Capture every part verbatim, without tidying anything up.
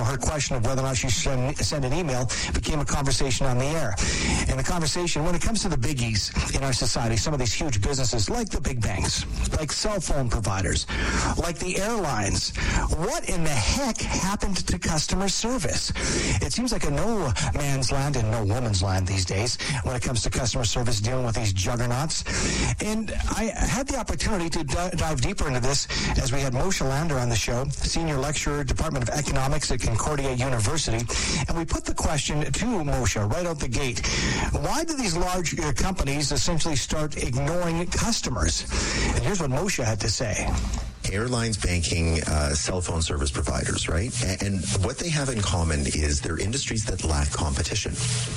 know, her question of whether or not she should send an email became a conversation on the air. And the conversation, when it comes to the biggies in our society, some of these huge businesses like the big banks, like cell phone providers, like the airlines, what in the heck happened to customer service? It seems like a no man's land and no woman's land these days when it comes to customer service, dealing with these juggernauts. And I had the opportunity to d- dive deeper into this as we had Moshe Lander on the show, Senior Lecturer, Department of Economics at Concordia University. And we put the question to Moshe right out the gate. Why do these large uh, companies essentially start ignoring customers? And here's what Moshe had to say. Airlines, banking, uh, cell phone service providers, right? And, and what they have in common is they're industries that lack competition.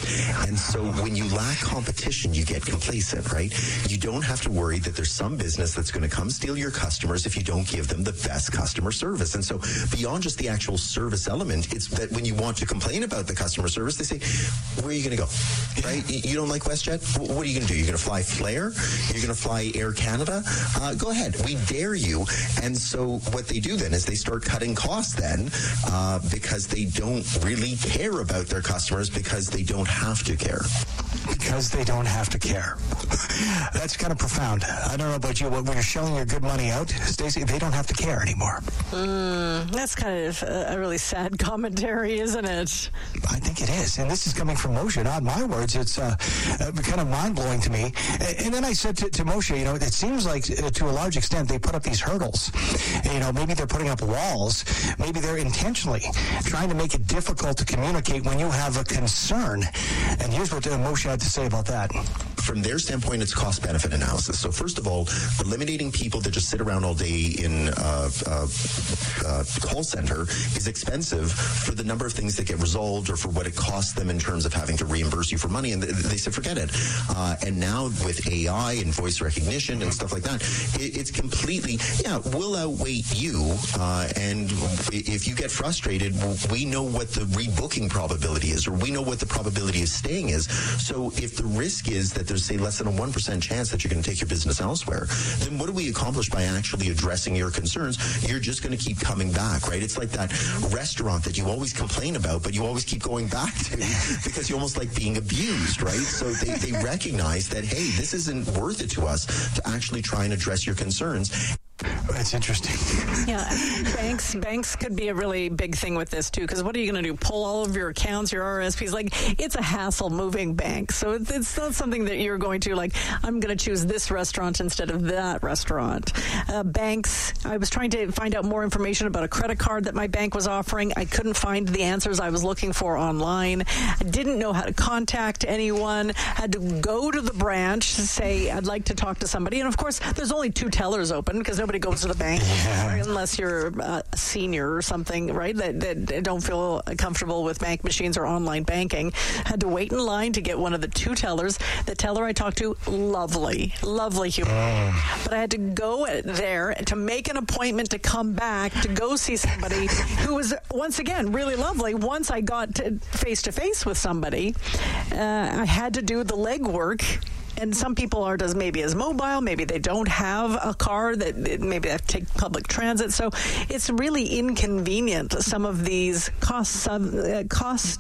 And so when you lack competition, you get complacent, right? You don't have to worry that there's some business that's going to come steal your customers if you don't give them the best customer service. And so beyond just the actual service element, it's that when you want to complain about the customer service, they say, where are you going to go, right? You don't like WestJet? What are you going to do? You're going to fly Flair? You're going to fly Air Canada? Uh, go ahead. We dare you. And so what they do then is they start cutting costs then uh, because they don't really care about their customers because they don't have to care. Because they don't have to care. That's kind of profound. I don't know about you, but when you're shelling your good money out, Stacey, they don't have to care anymore. Mm, that's kind of a, a really sad commentary, isn't it? I think it is. And this is coming from Moshe, not my words. It's uh, uh, kind of mind-blowing to me. And, and then I said to, to Moshe, you know, it seems like uh, to a large extent they put up these hurdles. You know, maybe they're putting up walls. Maybe they're intentionally trying to make it difficult to communicate when you have a concern. And here's what uh, Moshe had to say about that. From their standpoint, it's cost-benefit analysis. So first of all, eliminating people that just sit around all day in uh, uh, uh, call center is expensive for the number of things that get resolved or for what it costs them in terms of having to reimburse you for money. And they said, forget it. Uh, and now with A I and voice recognition and stuff like that, it, it's completely, yeah, we'll outweigh you. Uh, and if you get frustrated, we know what the rebooking probability is, or we know what the probability of staying is. So if the risk is that there's, say, less than a one percent chance that you're going to take your business elsewhere, then what do we accomplish by actually addressing your concerns? You're just going to keep coming back, right? It's like that restaurant that you always complain about, but you always keep going back to because you almost like being abused, right? So they, they recognize that, hey, this isn't worth it to us to actually try and address your concerns. That's interesting. Yeah, banks banks could be a really big thing with this too, because what are you going to do? Pull all of your accounts, your R R S Ps? Like, it's a hassle moving banks, so it's, it's not something that you're going to like. I'm going to choose this restaurant instead of that restaurant. Uh, banks. I was trying to find out more information about a credit card that my bank was offering. I couldn't find the answers I was looking for online. I didn't know how to contact anyone. Had to go to the branch to say I'd like to talk to somebody, and of course, there's only two tellers open because nobody goes to the bank yeah. right, unless you're uh, a senior or something, right, that, that don't feel comfortable with bank machines or online banking. Had to wait in line to get one of the two tellers. The teller I talked to, lovely, lovely human. Oh. But I had to go there to make an appointment to come back to go see somebody who was, once again, really lovely. Once I got to face-to-face with somebody, uh, I had to do the legwork. And some people are as maybe as mobile, maybe they don't have a car, that maybe they have to take public transit. So it's really inconvenient, some of these costs, uh, cost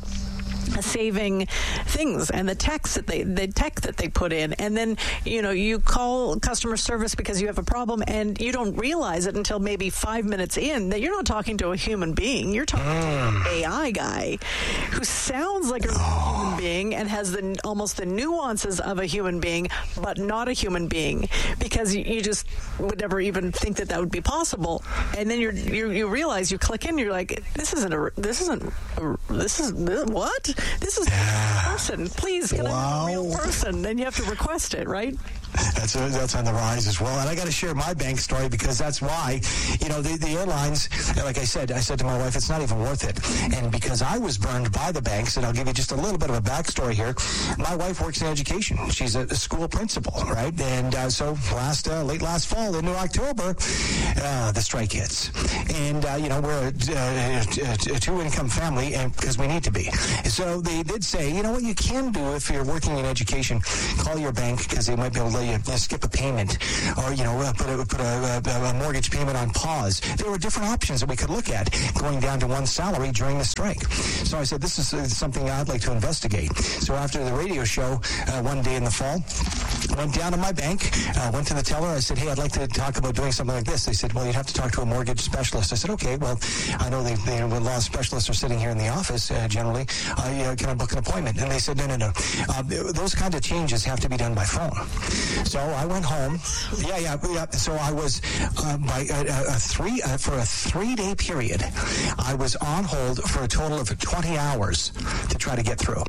saving things and the text that they the tech that they put in, and then you know you call customer service because you have a problem and you don't realize it until maybe five minutes in that you're not talking to a human being, you're talking mm. to an A I guy who sounds like a oh. human being and has the almost the nuances of a human being but not a human being, because you, you just would never even think that that would be possible. And then you're, you you realize, you click in, you're like, this isn't a this isn't a, this is what This is a person. Please, can wow. I have a real person? Then you have to request it, right? That's a, that's on the rise as well. And I got to share my bank story because that's why, you know, the, the airlines, like I said, I said to my wife, it's not even worth it. And because I was burned by the banks, and I'll give you just a little bit of a backstory here. My wife works in education. She's a, a school principal, right? And uh, so last, uh, late last fall into October, uh, the strike hits. And, uh, you know, we're a, a, a two-income family and because we need to be. So So they did say, you know what you can do if you're working in education, call your bank because they might be able to let you, you know, skip a payment or, you know, put a, put a, a, a mortgage payment on pause. There were different options that we could look at going down to one salary during the strike. So I said, this is uh, something I'd like to investigate. So after the radio show, uh, one day in the fall, I went down to my bank, uh, went to the teller. I said, hey, I'd like to talk about doing something like this. They said, well, you'd have to talk to a mortgage specialist. I said, okay, well, I know they, they, the law specialists are sitting here in the office uh, generally. I, uh, can I book an appointment? And they said, no, no, no. Uh, those kind of changes have to be done by phone. So I went home. Yeah, yeah. yeah. So I was uh, by a, a three uh, for a three-day period. I was on hold for a total of twenty hours to try to get through.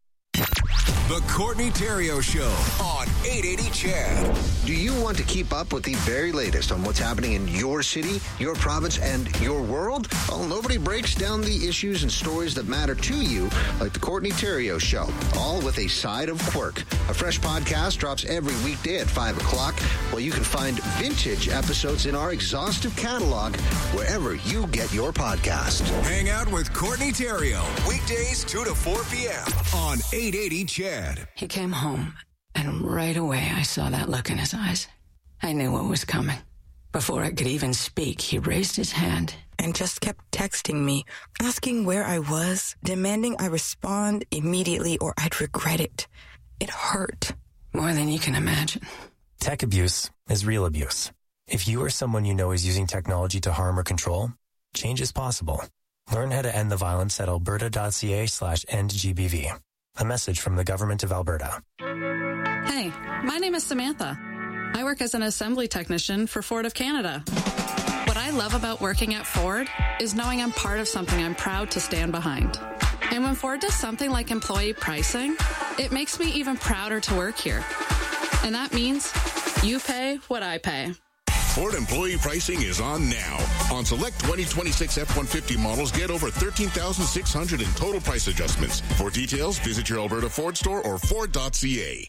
The Courtney Theriault Show on eight eighty C H E D. Do you want to keep up with the very latest on what's happening in your city, your province, and your world? Well, nobody breaks down the issues and stories that matter to you like the Courtney Theriault Show, all with a side of quirk. A fresh podcast drops every weekday at five o'clock, where you can find vintage episodes in our exhaustive catalog wherever you get your podcast. Hang out with Courtney Theriault, weekdays two to four p.m. on eight eighty C H E D. He came home, and right away I saw that look in his eyes. I knew what was coming. Before I could even speak, he raised his hand and just kept texting me, asking where I was, demanding I respond immediately or I'd regret it. It hurt. More than you can imagine. Tech abuse is real abuse. If you or someone you know is using technology to harm or control, change is possible. Learn how to end the violence at alberta.ca slash end GBV. A message from the Government of Alberta. Hey, my name is Samantha. I work as an assembly technician for Ford of Canada. What I love about working at Ford is knowing I'm part of something I'm proud to stand behind. And when Ford does something like employee pricing, it makes me even prouder to work here. And that means you pay what I pay. Ford employee pricing is on now. On select twenty twenty-six F one fifty models, get over thirteen thousand six hundred dollars in total price adjustments. For details, visit your Alberta Ford store or Ford dot C A.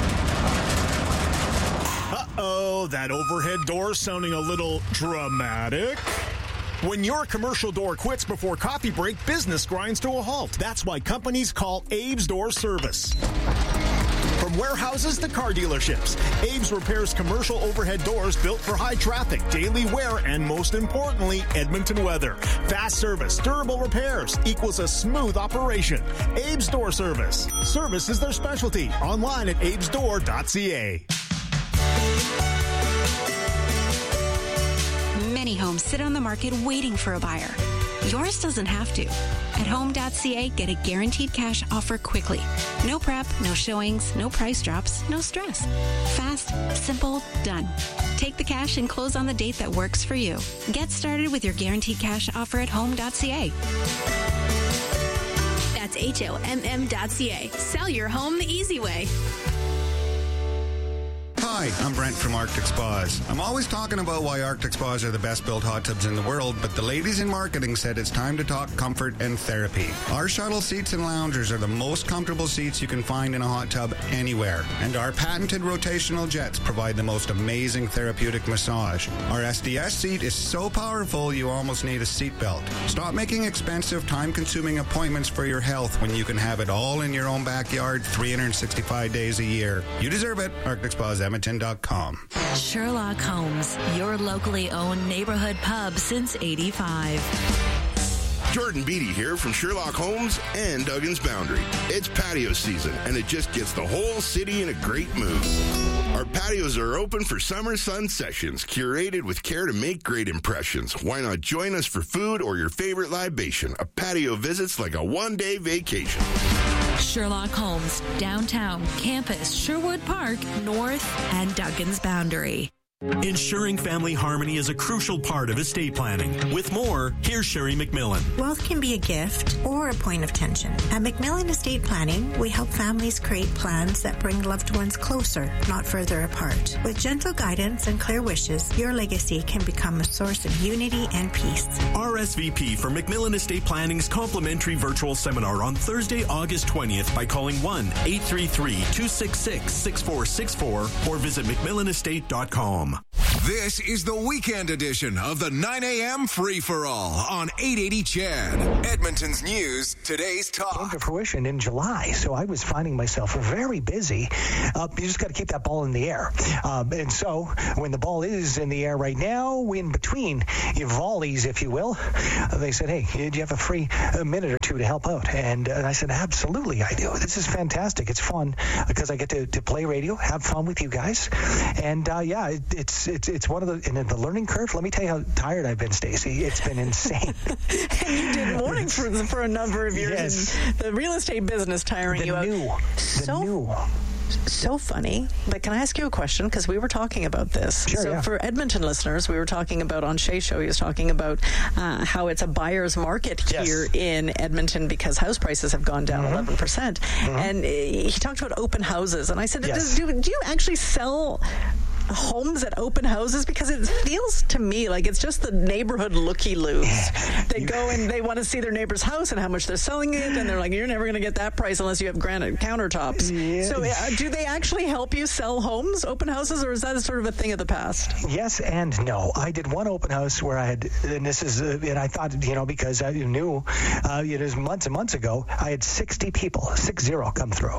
Uh-oh, that overhead door sounding a little dramatic. When your commercial door quits before coffee break, business grinds to a halt. That's why companies call Abe's Door Service. From warehouses to car dealerships, Abe's repairs commercial overhead doors built for high traffic, daily wear, and most importantly, Edmonton weather. Fast service, durable repairs equals a smooth operation. Abe's Door Service. Service is their specialty. Online at abes door dot c a. Many homes sit on the market waiting for a buyer. Yours doesn't have to. At home dot c a, get a guaranteed cash offer quickly. No prep, no showings, no price drops, no stress. Fast, simple, done. Take the cash and close on the date that works for you. Get started with your guaranteed cash offer at home dot c a. That's H O M M dot C A. Sell your home the easy way. Hi, I'm Brent from Arctic Spas. I'm always talking about why Arctic Spas are the best built hot tubs in the world, but the ladies in marketing said it's time to talk comfort and therapy. Our shuttle seats and loungers are the most comfortable seats you can find in a hot tub anywhere, and our patented rotational jets provide the most amazing therapeutic massage. Our S D S seat is so powerful you almost need a seatbelt. Stop making expensive, time-consuming appointments for your health when you can have it all in your own backyard three hundred sixty-five days a year. You deserve it. Arctic Spas Edmonton dot com. Sherlock Holmes, your locally owned neighborhood pub since eighty-five. Jordan Beatty here from Sherlock Holmes and Duggan's Boundary. It's patio season, and it just gets the whole city in a great mood. Our patios are open for summer sun sessions, curated with care to make great impressions. Why not join us for food or your favorite libation? A patio visit's like a one-day vacation. Sherlock Holmes, downtown, campus, Sherwood Park, North, and Duggan's Boundary. Ensuring family harmony is a crucial part of estate planning. With more, here's Sherry McMillan. Wealth can be a gift or a point of tension. At McMillan Estate Planning, we help families create plans that bring loved ones closer, not further apart. With gentle guidance and clear wishes, your legacy can become a source of unity and peace. R S V P for McMillan Estate Planning's complimentary virtual seminar on Thursday, August twentieth by calling one eight three three, two six six, six four six four or visit mcmillan estate dot com. This is the weekend edition of the nine a.m. free-for-all on eight eighty C H E D. Edmonton's news, today's talk. Came to fruition in July, so I was finding myself very busy. Uh, you just got to keep that ball in the air. Um, and so when the ball is in the air right now, in between your volleys, if you will, uh, they said, hey, do you have a free a minute or two to help out? And, uh, and I said, absolutely, I do. This is fantastic. It's fun because I get to, to play radio, have fun with you guys. And, uh, yeah, it, it's, it's it's one of the, in the learning curve. Let me tell you how tired I've been, Stacey. It's been insane. And you did morning for, for a number of years. Yes. And the real estate business tiring the you new, out. The so, new. So funny. But can I ask you a question? Because we were talking about this. Sure, so yeah. for Edmonton listeners, we were talking about on Shay's show, he was talking about uh, how it's a buyer's market yes. here in Edmonton because house prices have gone down mm-hmm. eleven percent. Mm-hmm. And he talked about open houses. And I said, yes. do, do you actually sell homes at open houses? Because it feels to me like it's just the neighborhood looky-loos. They go and they want to see their neighbor's house and how much they're selling it, and they're like, you're never going to get that price unless you have granite countertops. Yeah. So uh, do they actually help you sell homes, open houses, or is that a sort of a thing of the past? Yes and no. I did one open house where I had, and this is, uh, and I thought, you know, because I knew uh, it was months and months ago, I had sixty people, six zero, come through.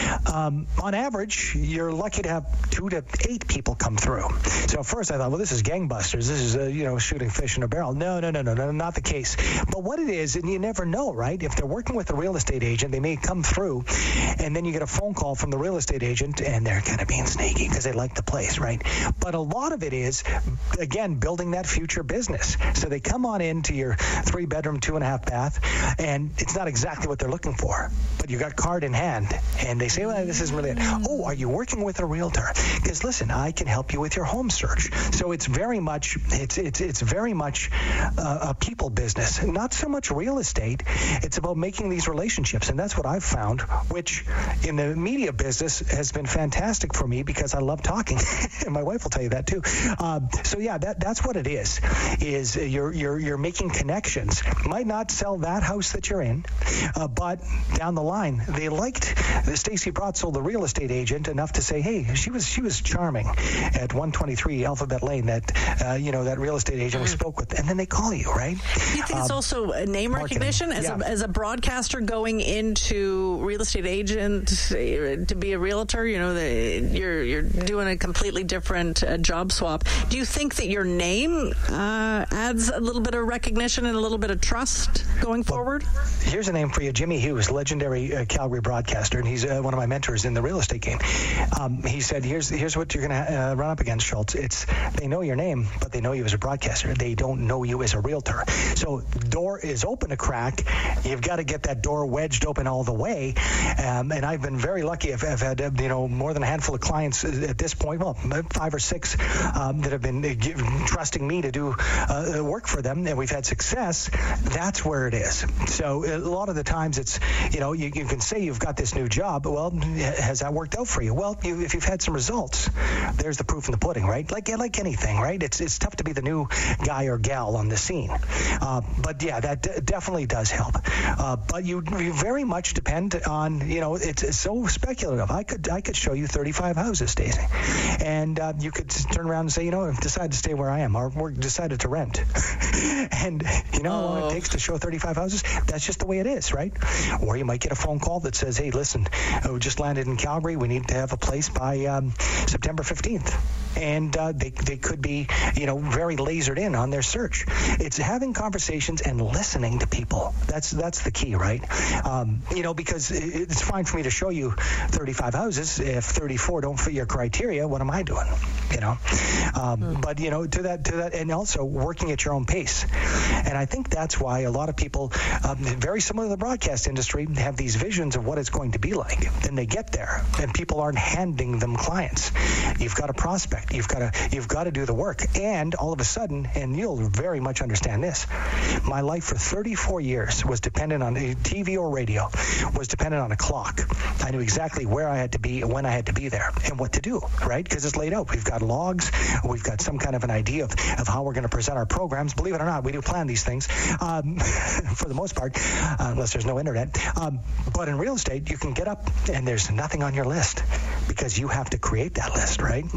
Um, on average, you're lucky to have two to eight people come through. So at first I thought, well, this is gangbusters. This is, uh, you know, shooting fish in a barrel. No, no, no, no, no, not the case. But what it is, and you never know, right? If they're working with a real estate agent, they may come through, and then you get a phone call from the real estate agent, and they're kind of being sneaky because they like the place, right? But a lot of it is, again, building that future business. So they come on into your three-bedroom, two-and-a-half bath, and it's not exactly what they're looking for, but you got card in hand, and they say, well, this isn't really it. Oh, are you working with a realtor? Because listen, I can help you with your home search. So it's very much it's it's it's very much uh, a people business, not so much real estate. It's about making these relationships, and that's what I've found, which in the media business has been fantastic for me because I love talking, and my wife will tell you that too. Uh, so yeah, that that's what it is. Is you're you're you're making connections. Might not sell that house that you're in, uh, but down the line they liked the Stacey Brotzel, the real estate agent, enough to say, hey, she was she was charming at one twenty-three Alphabet Lane, that uh, you know, that real estate agent we spoke with, and then they call you, right? Do you think um, it's also a name marketing. recognition as, yeah. a, as a broadcaster going into real estate agent to be a realtor? You know, the, you're you're doing a completely different uh, job swap. Do you think that your name uh, adds a little bit of recognition and a little bit of trust going well, forward? Here's a name for you, Jimmy Hughes, legendary uh, Calgary broadcaster, and he's uh, one of my mentors in the real estate game. Um, he said, "Here's here's what you're going to uh, run up against, Schultz. It's they know your name, but they know you as a broadcaster. They don't know you as a realtor. So door is open a crack. You've got to get that door wedged open all the way. Um, and I've been very lucky. I've, I've had uh, you know more than a handful of clients at this point, well, five or six um, that have been uh, give, trusting me to do uh, work for them, and we've had success. That's where it is. So a lot of the times it's, you know, you, you can say you've got this new job, but well, has that worked out for you? Well, you, if you've had some results, there's the proof in the pudding, right? Like like anything, right? It's it's tough to be the new guy or gal on the scene. Uh, but yeah, that d- definitely does help. Uh, but you, you very much depend on, you know, it's, it's so speculative. I could I could show you thirty-five houses, Stacey, and uh, you could turn around and say, you know, I've decided to stay where I am, or we're decided to rent. And you know how long it takes to show thirty-five houses? That's just the way it is, right? Or you might get a phone call that says, hey, listen, uh, we just landed in Calgary. We need to have a place by um, September fifteenth. And uh, they, they could be, you know, very lasered in on their search. It's having conversations and listening to people. That's that's the key, right? Um, you know, because it's fine for me to show you thirty-five houses. If thirty-four don't fit your criteria, what am I doing? You know, um, mm. but you know, to that to that, and also working at your own pace. And I think that's why a lot of people, um, very similar to the broadcast industry, have these visions of what it's going to be like. Then they get there, and people aren't handing them clients. You've got a prospect. You've got to you've got to do the work. And all of a sudden, and you'll very much understand this, my life for thirty-four years was dependent on T V or radio, was dependent on a clock. I knew exactly where I had to be, when I had to be there, and what to do, right? Because it's laid out. We've got logs. We've got some kind of an idea of, of how we're going to present our programs. Believe it or not, we do plan these things um, for the most part, uh, unless there's no internet. Um, but in real estate, you can get up and there's nothing on your list because you have to create that list, right? And so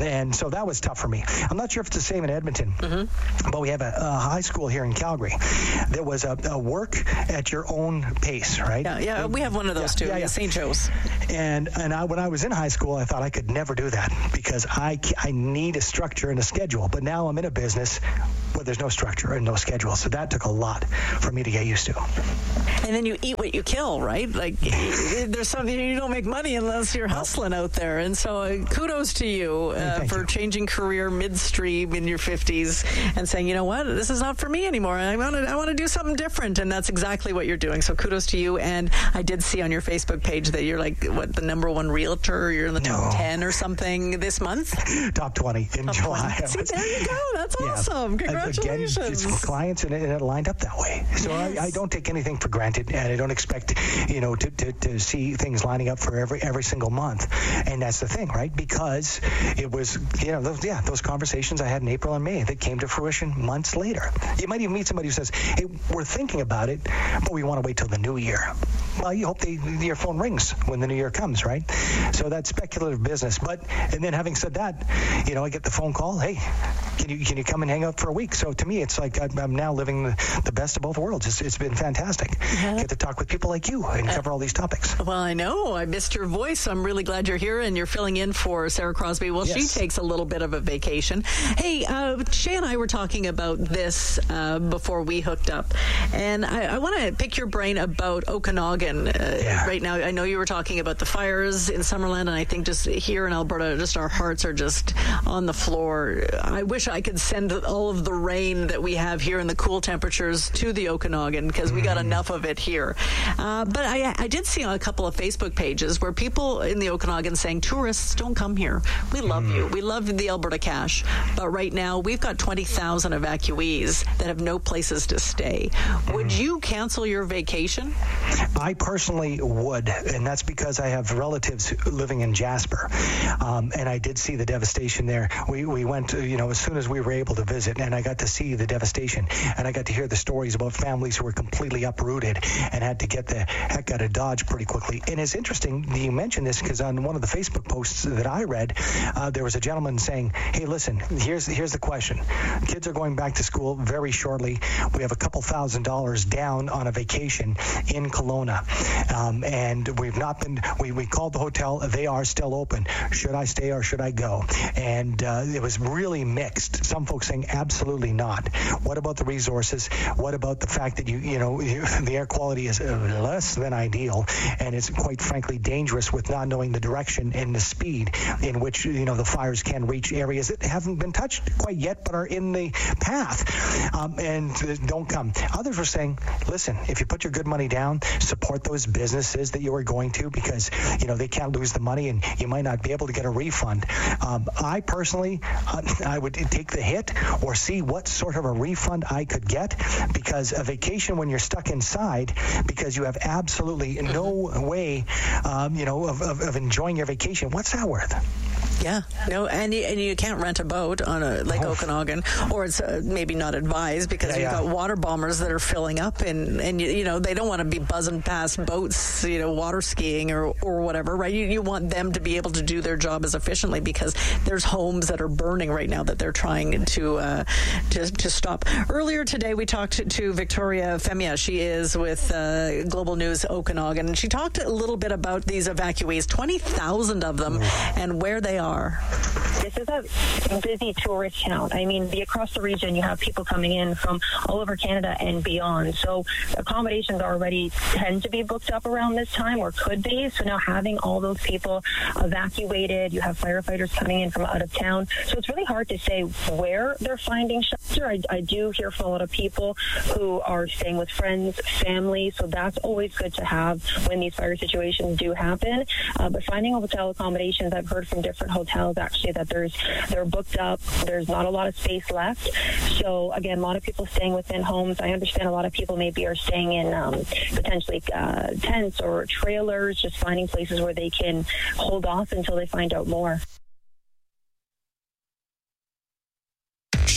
So that was tough for me. I'm not sure if it's the same in Edmonton, mm-hmm. but we have a, a high school here in Calgary. There was a, a work at your own pace, right? Yeah, yeah, we have one of those yeah, too, yeah, yeah. Saint Joe's. And and I, when I was in high school, I thought I could never do that because I, I need a structure and a schedule. But now I'm in a business where there's no structure and no schedule. So that took a lot for me to get used to. And then you eat what you kill, right? Like there's something, you don't make money unless you're hustling out there. And so uh, kudos to you uh, for you. changing career midstream in your fifties and saying, you know what, this is not for me anymore. I want to I want to do something different. And that's exactly what you're doing. So kudos to you. And I did see on your Facebook page that you're like, what, the number one realtor? You're in the top no. ten or something this month? Top twenty in top July. twenty. See, there you go. That's yeah. awesome. Congratulations. Again, it's clients, and it, and it lined up that way. So yes. I, I don't take anything for granted, and I don't expect, you know, to, to, to see things lining up for every every single month. And that's the thing, right? Because it was, you know, those, yeah, those conversations I had in April and May that came to fruition months later. You might even meet somebody who says, hey, we're thinking about it, but we want to wait till the new year. Well, you hope they, your phone rings when the new year comes, right? So that's speculative business. But, and then having said that, you know, I get the phone call, hey, can you can you come and hang out for a week? So to me, it's like I'm, I'm now living the, the best of both worlds. It's, it's been fantastic. Yeah. Get to talk with people like you and cover all these topics. Well, I know. I missed your voice. I'm really glad you're here and you're filling in for Sarah Crosby. Well, yes. She takes a little bit of a vacation. Hey, uh, Shay and I were talking about this uh, before we hooked up. And I, I want to pick your brain about Okanagan uh, yeah. right now. I know you were talking about the fires in Summerland, and I think just here in Alberta, just our hearts are just on the floor. I wish I could send all of the rain that we have here and the cool temperatures to the Okanagan because we got enough of it here. Uh, but I, I did see on a couple of Facebook pages where people in the Okanagan saying, tourists, don't come here. We love mm. you. We love the Alberta cash. But right now, we've got twenty thousand evacuees that have no places to stay. Mm. Would you cancel your vacation? I personally would, and that's because I have relatives living in Jasper. Um, and I did see the devastation there. We, we went, you know, as soon as we were able to visit, and I got to see the devastation, and I got to hear the stories about families who were completely uprooted and had to get the heck out of Dodge pretty quickly. And it's interesting that you mentioned this because on one of the Facebook posts that I read, uh, there was a gentleman saying, hey, listen, here's here's the question. Kids are going back to school very shortly. We have a couple thousand dollars down on a vacation in Kelowna. Um, and we've not been, we, we called the hotel. They are still open. Should I stay or should I go? And uh, it was really mixed. Some folks saying absolutely not. What about the resources? What about the fact that you, you know, you, the air quality is less than ideal, and it's quite frankly dangerous with not knowing the direction and the speed in which, you know, the fires can reach areas that haven't been touched quite yet but are in the path, um, and uh, don't come. Others were saying, listen, if you put your good money down, support those businesses that you are going to because, you know, they can't lose the money and you might not be able to get a refund. Um, I personally, uh, I would take the hit or see what sort of a refund I could get because a vacation when you're stuck inside because you have absolutely no way, um, you know, of, of, of enjoying your vacation, what's that worth? Yeah, no, and you, and you can't rent a boat on a Lake oh. Okanagan, or it's uh, maybe not advised because yeah, you've yeah. got water bombers that are filling up, and, and you, you know they don't want to be buzzing past boats, you know, water skiing or, or whatever, right? You, you want them to be able to do their job as efficiently because there's homes that are burning right now that they're trying to uh, to, to stop. Earlier today, we talked to, to Victoria Femia. She is with uh, Global News Okanagan, and she talked a little bit about these evacuees, twenty thousand of them, and where they are. This is a busy tourist town. I mean, the, across the region, you have people coming in from all over Canada and beyond. So accommodations already tend to be booked up around this time, or could be. So now having all those people evacuated, you have firefighters coming in from out of town. So it's really hard to say where they're finding shelter. I, I do hear from a lot of people who are staying with friends, family. So that's always good to have when these fire situations do happen. Uh, but finding hotel accommodations, I've heard from different hotels actually that there's they're booked up. There's not a lot of space left. So again, a lot of people staying within homes. I understand a lot of people maybe are staying in um, potentially uh, tents or trailers, just finding places where they can hold off until they find out more.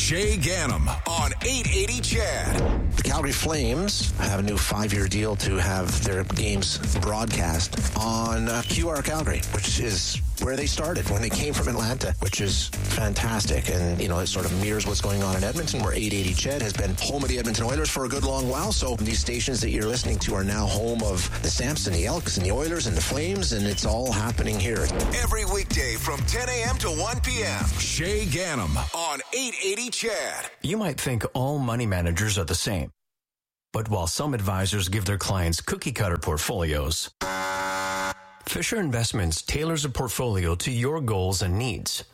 Shay Ganem on eight eighty C H E D. The Calgary Flames have a new five-year deal to have their games broadcast on uh, Q R Calgary, which is where they started when they came from Atlanta, which is fantastic. And, you know, it sort of mirrors what's going on in Edmonton, where eight eighty C H E D has been home of the Edmonton Oilers for a good long while. So these stations that you're listening to are now home of the Samps and the Elks and the Oilers and the Flames, and it's all happening here. Every weekday from ten a.m. to one p.m. Shay Ganem on eight eighty C H E D. You might think all money managers are the same. But while some advisors give their clients cookie-cutter portfolios, Fisher Investments tailors a portfolio to your goals and needs.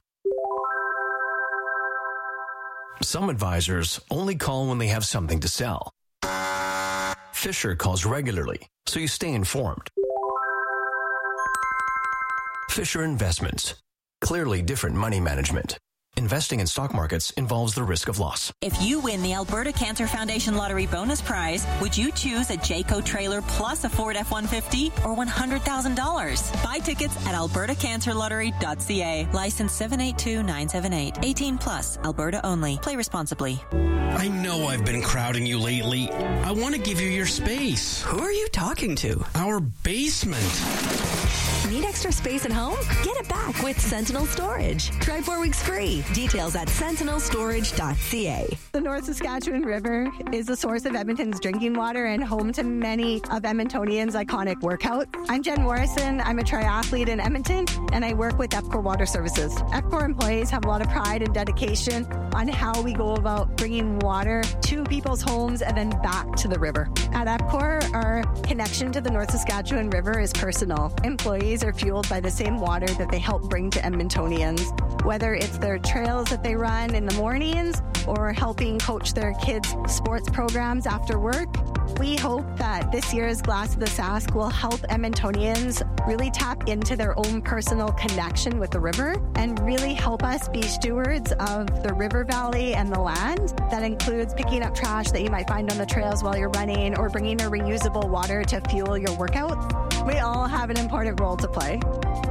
Some advisors only call when they have something to sell. Fisher calls regularly, so you stay informed. Fisher Investments. Clearly different money management. Investing in stock markets involves the risk of loss. If you win the Alberta Cancer Foundation Lottery bonus prize, would you choose a Jayco trailer plus a Ford F one fifty or one hundred thousand dollars? Buy tickets at alberta cancer lottery dot c a. License seven eight two nine seven eight. eighteen plus. Alberta only. Play responsibly. I know I've been crowding you lately. I want to give you your space. Who are you talking to? Our basement. Need extra space at home? Get it back with Sentinel Storage. Try four weeks free. Details at sentinel storage dot c a. The North Saskatchewan River is a source of Edmonton's drinking water and home to many of Edmontonians' iconic workouts. I'm Jen Morrison. I'm a triathlete in Edmonton, and I work with EPCOR Water Services. EPCOR employees have a lot of pride and dedication on how we go about bringing water to people's homes and then back to the river. At EPCOR, our connection to the North Saskatchewan River is personal. Employees are fueled by the same water that they help bring to Edmontonians, whether it's their trails that they run in the mornings or helping coach their kids' sports programs after work. We hope that this year's Glass of the Sask will help Edmontonians really tap into their own personal connection with the river and really help us be stewards of the river valley and the land. That includes picking up trash that you might find on the trails while you're running or bringing a reusable water to fuel your workout. We all have an important role to play.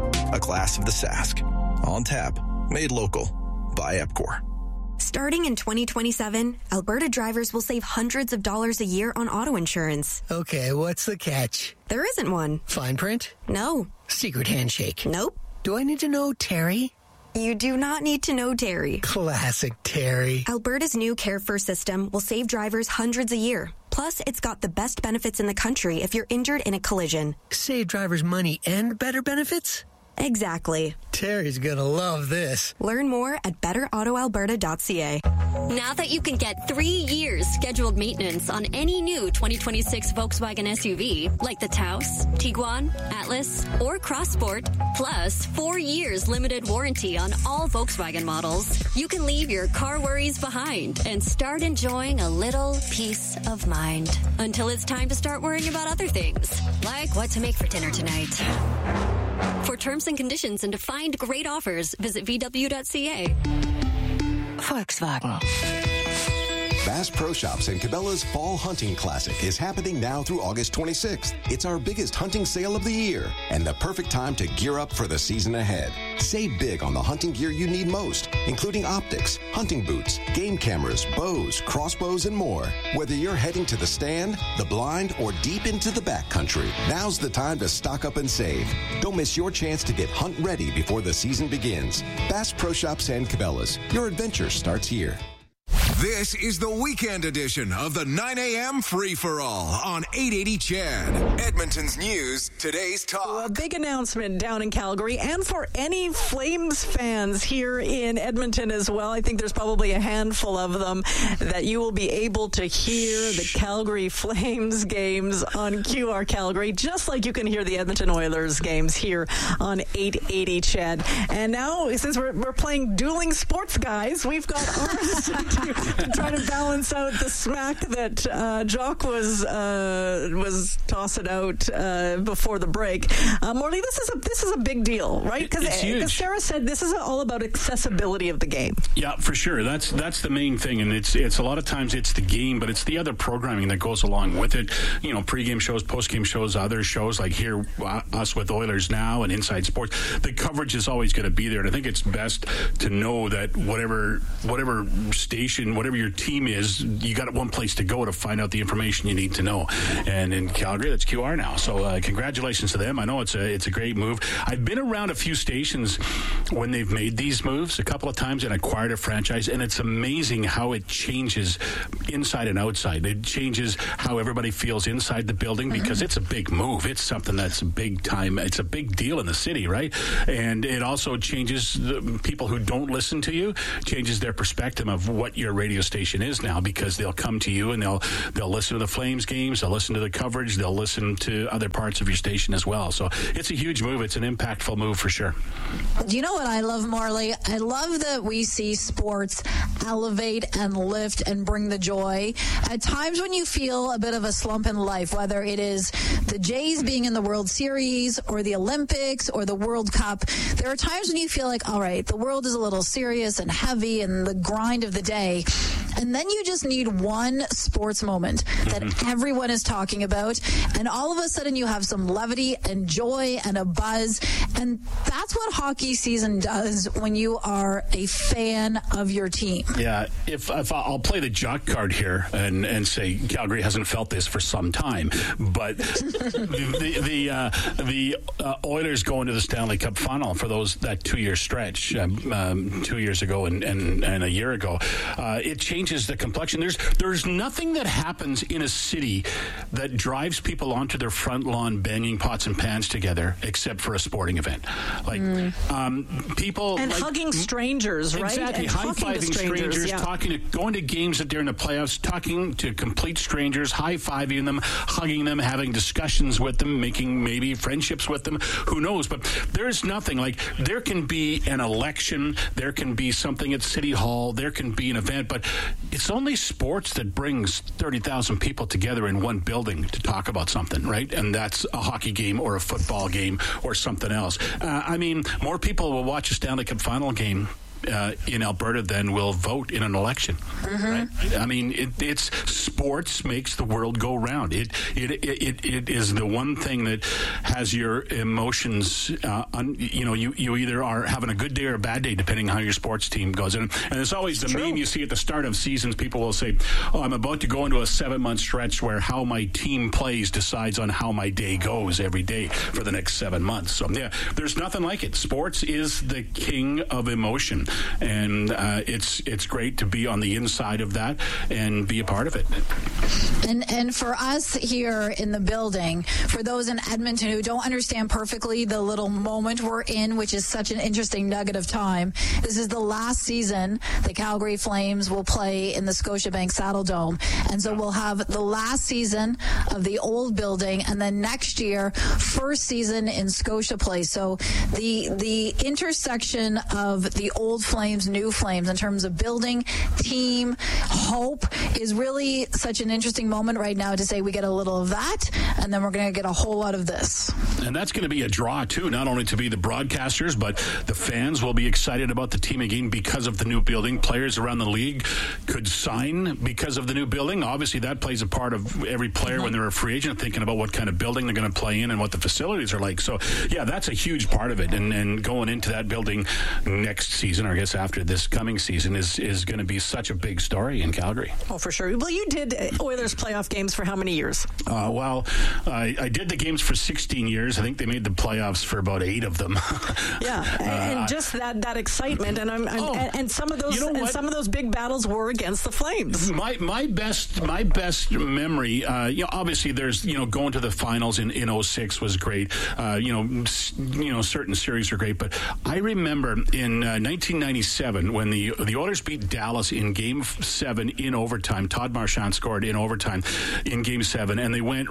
A Glass of the Sask. On tap. Made local. By EPCOR. Starting in twenty twenty-seven, Alberta drivers will save hundreds of dollars a year on auto insurance. Okay, what's the catch? There isn't one. Fine print? No. Secret handshake? Nope. Do I need to know Terry? You do not need to know Terry. Classic Terry. Alberta's new Care First system will save drivers hundreds a year. Plus, it's got the best benefits in the country if you're injured in a collision. Save drivers money and better benefits? Exactly. Terry's gonna love this. Learn more at better auto alberta dot c a. Now that you can get three years scheduled maintenance on any new twenty twenty-six Volkswagen S U V, like the Taos, Tiguan, Atlas, or Crossport, plus four years limited warranty on all Volkswagen models, you can leave your car worries behind and start enjoying a little peace of mind. Until it's time to start worrying about other things, like what to make for dinner tonight. For terms and conditions and to find great offers, visit v w dot c a. Volkswagen. Bass Pro Shops and Cabela's Fall Hunting Classic is happening now through August twenty-sixth. It's our biggest hunting sale of the year and the perfect time to gear up for the season ahead. Save big on the hunting gear you need most, including optics, hunting boots, game cameras, bows, crossbows, and more. Whether you're heading to the stand, the blind, or deep into the backcountry, now's the time to stock up and save. Don't miss your chance to get hunt ready before the season begins. Bass Pro Shops and Cabela's. Your adventure starts here. This is the weekend edition of the nine a.m. Free-for-All on eight eighty C H E D. Edmonton's news, today's talk. A big announcement down in Calgary, and for any Flames fans here in Edmonton as well. I think there's probably a handful of them that you will be able to hear the Calgary Flames games on Q R Calgary, just like you can hear the Edmonton Oilers games here on eight eighty C H E D. And now, since we're, we're playing dueling sports guys, we've got ours to try to balance out the smack that uh, Jock was uh, was tossing out out uh, before the break. Uh, Morley, this is a this is a big deal, right? Because Sarah said this is all about accessibility of the game. Yeah, for sure. That's that's the main thing, and it's it's a lot of times it's the game, but it's the other programming that goes along with it. You know, pregame shows, postgame shows, other shows like here, uh, us with Oilers Now and Inside Sports. The coverage is always going to be there, and I think it's best to know that whatever whatever station, whatever your team is, you got one place to go to find out the information you need to know. And in Calgary, that's Q R Now. So uh, congratulations to them. I know it's a it's a great move. I've been around a few stations when they've made these moves a couple of times and acquired a franchise, and it's amazing how it changes inside and outside. It changes how everybody feels inside the building because mm-hmm. it's a big move. It's something that's a big time. It's a big deal in the city, right? And it also changes the people who don't listen to you, changes their perspective of what your radio station is now, because they'll come to you and they'll they'll listen to the Flames games, they'll listen to the coverage, they'll listen to other parts of your station as well. So it's a huge move. It's an impactful move for sure. Do you know what I love, Morley? I love that we see sports elevate and lift and bring the joy. At times when you feel a bit of a slump in life, whether it is the Jays being in the World Series or the Olympics or the World Cup, there are times when you feel like, all right, the world is a little serious and heavy and the grind of the day. And then you just need one sports moment that mm-hmm. everyone is talking about. And all of a sudden you have some levity and joy and a buzz. And that's what hockey season does when you are a fan of your team. Yeah, if, if I'll play the jock card here and, and say Calgary hasn't felt this for some time. But the the, uh, the uh, Oilers going to the Stanley Cup final for those that two-year stretch, um, um, two years ago and, and, and a year ago, uh, it changes the complexion. There's there's nothing that happens in a city that drives people onto their front lawn banging pots and pans together, except for a sporting event. Like mm. um, people and like, hugging strangers, right? Exactly, high fiving strangers, strangers yeah. talking to going to games that they're in the playoffs, talking to complete strangers, high fiving them, hugging them, having discussions with them, making maybe friendships with them. Who knows? But there's nothing like there can be an election, there can be something at City Hall, there can be an event, but it's only sports that brings thirty thousand people together in one building to talk about something, right? And that's a hockey game or a football game or something else. Uh, I mean, more people will watch a Stanley Cup final game Uh, in Alberta than will vote in an election. Mm-hmm. Right? I mean, it, it's sports makes the world go round. It it, it it it is the one thing that has your emotions. Uh, un, you know, you, you either are having a good day or a bad day depending on how your sports team goes. And and there's always the meme you see at the start of seasons. People will say, "Oh, I'm about to go into a seven month stretch where how my team plays decides on how my day goes every day for the next seven months." So yeah, there's nothing like it. Sports is the king of emotion. And uh, it's it's great to be on the inside of that and be a part of it. And and for us here in the building, for those in Edmonton who don't understand perfectly the little moment we're in, which is such an interesting nugget of time, this is the last season the Calgary Flames will play in the Scotiabank Saddle Dome. And so we'll have the last season of the old building, and then next year, first season in Scotia Place. So the the intersection of the old Flames, new Flames, in terms of building, team, hope, is really such an interesting moment right now to say we get a little of that, and then we're going to get a whole lot of this. And that's going to be a draw, too, not only to be the broadcasters, but the fans will be excited about the team again because of the new building. Players around the league could sign because of the new building. Obviously, that plays a part of every player mm-hmm. when they're a free agent, thinking about what kind of building they're going to play in and what the facilities are like. So, yeah, that's a huge part of it. And, and going into that building next season, or I guess after this coming season, is, is going to be such a big story in Calgary. Oh, for sure. Well, you did Oilers playoff games for how many years? Uh, well, I, I did the games for sixteen years. I think they made the playoffs for about eight of them. Yeah, and uh, just that, that excitement, and I'm, I'm oh, and, and some of those you know and some of those big battles were against the Flames. My my best my best memory, uh, you know, obviously there's you know going to the finals in in oh six was great. Uh, you know, you know certain series were great, but I remember in uh, nineteen ninety-seven when the the Oilers beat Dallas in Game Seven in overtime. Todd Marchand scored in overtime in Game Seven, and they went right from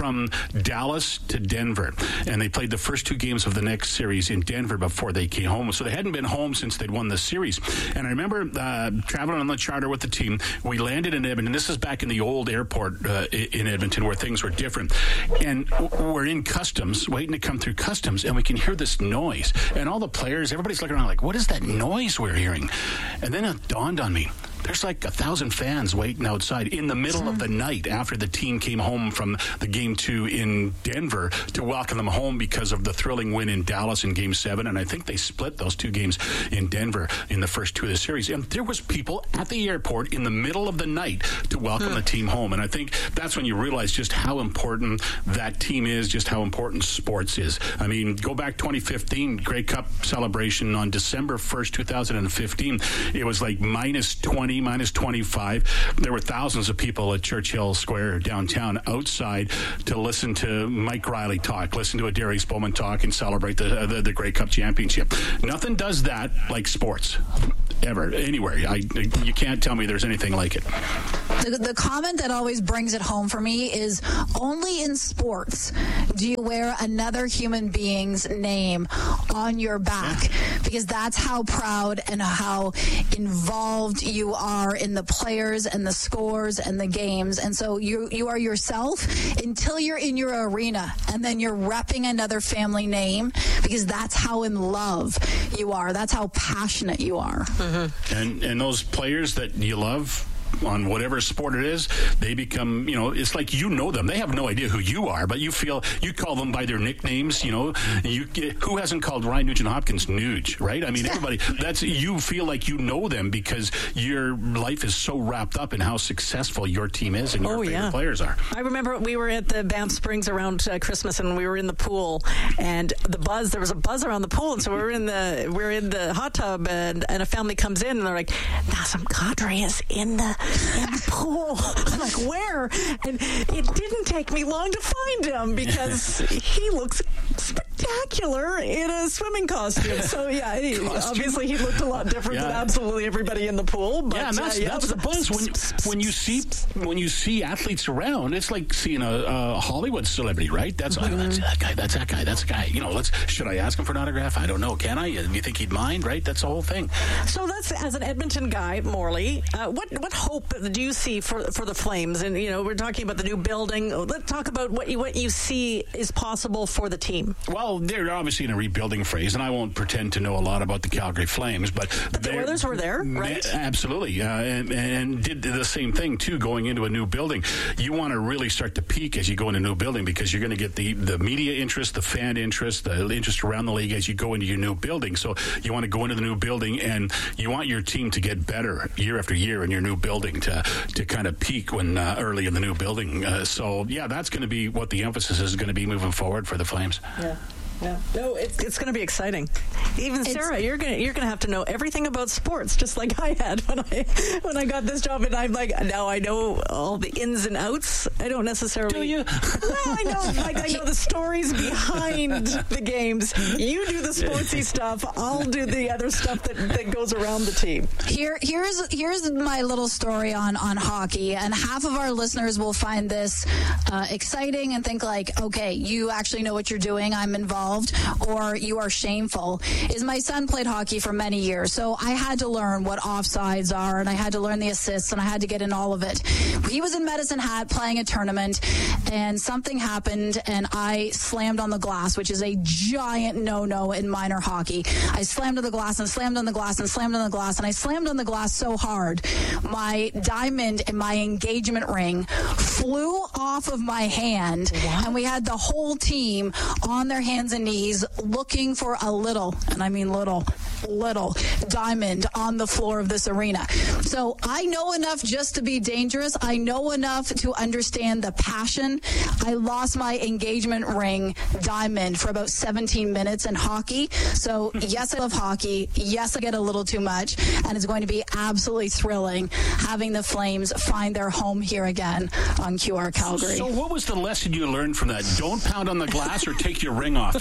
from Dallas to Denver, and they played the first two games of the next series in Denver before they came home. So they hadn't been home since they'd won the series. And I remember uh, traveling on the charter with the team. We landed in Edmonton. This is back in the old airport uh, in Edmonton where things were different. And we're in customs, waiting to come through customs, and we can hear this noise. And all the players, everybody's looking around like, what is that noise we're hearing? And then it dawned on me. There's like a thousand fans waiting outside in the middle of the night after the team came home from the game two in Denver to welcome them home because of the thrilling win in Dallas in game seven. And I think they split those two games in Denver in the first two of the series. And there was people at the airport in the middle of the night to welcome hmm. the team home. And I think that's when you realize just how important that team is, just how important sports is. I mean, go back twenty fifteen, Grey Cup celebration on December first, two thousand fifteen. It was like minus twenty, minus twenty-five. There were thousands of people at Churchill Square downtown outside to listen to Mike Riley talk, listen to a Darius Bowman talk, and celebrate the the, the Grey Cup championship. Nothing does that like sports, ever, anywhere. I, you can't tell me there's anything like it. The, the comment that always brings it home for me is only in sports do you wear another human being's name on your back, because that's how proud and how involved you are in the players and the scores and the games. And so you you are yourself until you're in your arena, and then you're repping another family name, because that's how in love you are. That's how passionate you are. Mm-hmm. And and those players that you love on whatever sport it is, they become, you know, it's like you know them. They have no idea who you are, but you feel, you call them by their nicknames, you know. You who hasn't called Ryan Nugent-Hopkins Nuge, right? I mean, everybody, that's, you feel like you know them because your life is so wrapped up in how successful your team is and your oh, favorite yeah. players are. I remember we were at the Banff Springs around uh, Christmas, and we were in the pool, and the buzz, there was a buzz around the pool, and so we were in the we we're in the hot tub, and, and a family comes in, and they're like, Nazem Kadri is in the in the pool. I'm like, where? And it didn't take me long to find him, because he looks spectacular in a swimming costume. So yeah, he, obviously he looked a lot different yeah. than absolutely everybody in the pool. But, yeah, and that's, uh, yeah, that's the buzz when when you see when you see athletes around. It's like seeing a, a Hollywood celebrity, right? That's mm-hmm. like, that's that guy. That's that guy. That's a guy. You know, let's. Should I ask him for an autograph? I don't know. Can I? You think he'd mind? Right? That's the whole thing. So that's, as an Edmonton guy, Morley. Uh, what what hope do you see for for the Flames? And you know, we're talking about the new building. Let's talk about what you what you see is possible for the team. Well, they're obviously in a rebuilding phase, and I won't pretend to know a lot about the Calgary Flames, but, but the Oilers were there, right? Absolutely, uh, and, and did the same thing too. Going into a new building, you want to really start to peak as you go into a new building, because you're going to get the the media interest, the fan interest, the interest around the league as you go into your new building. So you want to go into the new building, and you want your team to get better year after year in your new building to to kind of peak when uh, early in the new building. Uh, so yeah, that's going to be what the emphasis is going to be moving forward for the Flames. Yeah. Yeah. No, it's it's going to be exciting. Even it's, Sarah, you're going you're going to have to know everything about sports, just like I had when I when I got this job. And I'm like, now I know all the ins and outs. I don't necessarily. Do you? Well, I know, like I know the stories behind the games. You do the sportsy stuff. I'll do the other stuff that, that goes around the team. Here, here's here's my little story on on hockey, and half of our listeners will find this uh, exciting and think like, okay, you actually know what you're doing. I'm involved. Or you are shameful. Is my son played hockey for many years, so I had to learn what offsides are, and I had to learn the assists, and I had to get in all of it. He was in Medicine Hat playing a tournament, and something happened, and I slammed on the glass, which is a giant no-no in minor hockey. I slammed on the glass and slammed on the glass and slammed on the glass, and I slammed on the glass so hard, my diamond and my engagement ring flew off of my hand, what? And we had the whole team on their hands and knees looking for a little, and I mean little, little diamond on the floor of this arena. So I know enough just to be dangerous. I know enough to understand the passion. I lost my engagement ring diamond for about seventeen minutes in hockey. So yes, I love hockey. Yes, I get a little too much, and it's going to be absolutely thrilling having the Flames find their home here again on Q R Calgary. So what was the lesson you learned from that? Don't pound on the glass or take your ring off.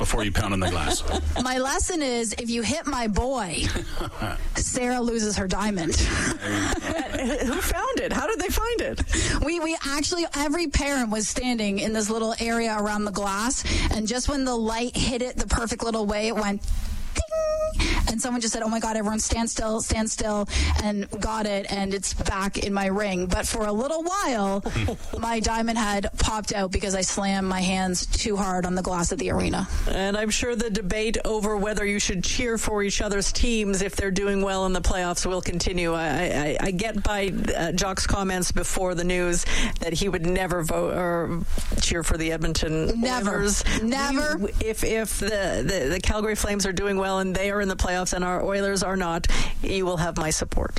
before you pound on the glass. My lesson is, if you hit my boy, Sarah loses her diamond. Who found it? How did they find it? We we actually, every parent was standing in this little area around the glass, and just when the light hit it the perfect little way, it went ding, and someone just said, oh my God, everyone stand still, stand still, and got it, and it's back in my ring. But for a little while, my diamond had popped out because I slammed my hands too hard on the glass of the arena. And I'm sure the debate over whether you should cheer for each other's teams if they're doing well in the playoffs will continue. I, I, I get by uh, Jock's comments before the news that he would never vote or cheer for the Edmonton Never. Oilers. Never. We, if if the, the, the Calgary Flames are doing well and they are in the playoffs and our Oilers are not, you will have my support.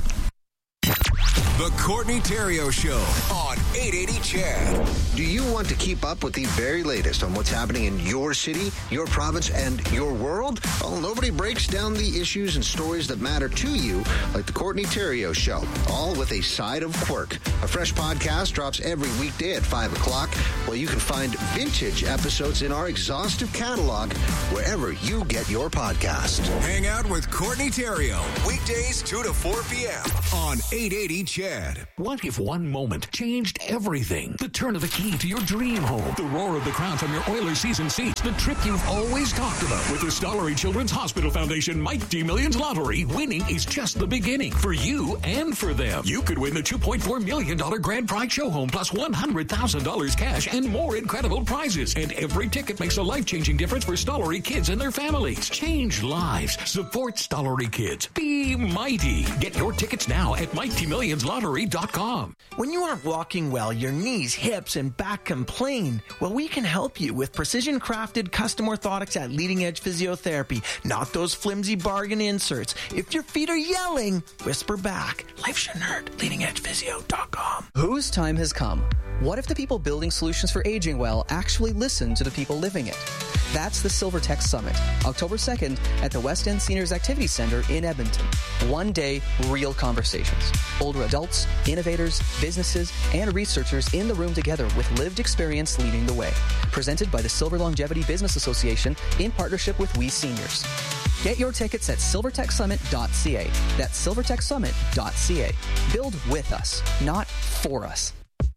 The Courtney Theriault Show on eight eighty C H E D. Do you want to keep up with the very latest on what's happening in your city, your province, and your world? Well, nobody breaks down the issues and stories that matter to you like the Courtney Theriault Show, all with a side of quirk. A fresh podcast drops every weekday at five o'clock, where you can find vintage episodes in our exhaustive catalog wherever you get your podcast. Hang out with Courtney Theriault, weekdays two to four p.m. on eight eighty C H E D. What if one moment changed everything? The turn of the key to your dream home. The roar of the crowd from your Oilers season seats. The trip you've always talked about. With the Stollery Children's Hospital Foundation Mighty Millions Lottery, winning is just the beginning for you and for them. You could win the two point four million dollars grand prize show home plus one hundred thousand dollars cash and more incredible prizes. And every ticket makes a life-changing difference for Stollery kids and their families. Change lives. Support Stollery kids. Be mighty. Get your tickets now at mighty millions lottery dot com. When you aren't walking well, your knees, hips, and back complain. Well, we can help you with precision-crafted custom orthotics at Leading Edge Physiotherapy, not those flimsy bargain inserts. If your feet are yelling, whisper back. Life shouldn't hurt. leading edge physio dot com. Whose time has come? What if the people building solutions for aging well actually listen to the people living it? That's the SilverTech Summit, October second at the West End Seniors Activity Center in Edmonton. One day, real conversations. Older adults, innovators, businesses, and researchers in the room together with lived experience leading the way. Presented by the Silver Longevity Business Association in partnership with We Seniors. Get your tickets at silver tech summit dot c a. That's silver tech summit dot c a. Build with us, not for us.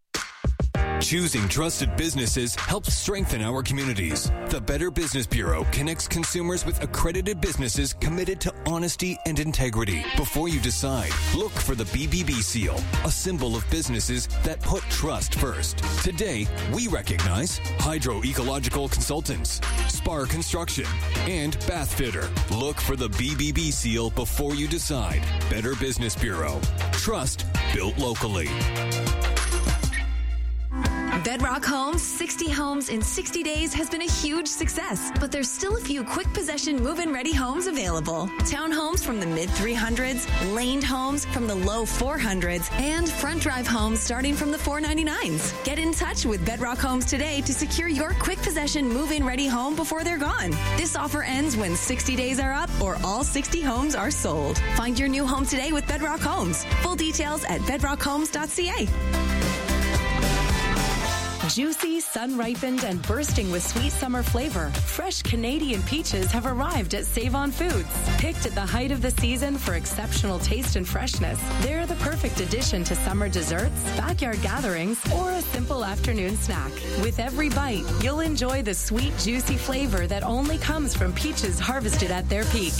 Choosing trusted businesses helps strengthen our communities. The Better Business Bureau connects consumers with accredited businesses committed to honesty and integrity. Before you decide, look for the B B B seal, a symbol of businesses that put trust first. Today, we recognize Hydro Ecological Consultants, Spar Construction, and Bath Fitter. Look for the B B B seal before you decide. Better Business Bureau. Trust built locally. Bedrock Homes, sixty homes in sixty days has been a huge success, but there's still a few quick possession move-in ready homes available. Townhomes from the mid three hundreds, laned homes from the low four hundreds, and front drive homes starting from the four ninety-nines. Get in touch with Bedrock Homes today to secure your quick possession move-in ready home before they're gone. This offer ends when sixty days are up or all sixty homes are sold. Find your new home today with Bedrock Homes. Full details at bedrock homes dot c a. Juicy, sun-ripened, and bursting with sweet summer flavor, fresh Canadian peaches have arrived at Save-On Foods. Picked at the height of the season for exceptional taste and freshness, they're the perfect addition to summer desserts, backyard gatherings, or a simple afternoon snack. With every bite, you'll enjoy the sweet, juicy flavor that only comes from peaches harvested at their peak.